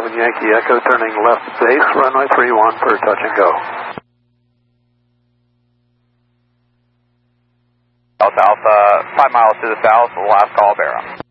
Yankee Echo, turning left base, runway 31 for touch and go. South, 5 miles to the south, last call, Barrow.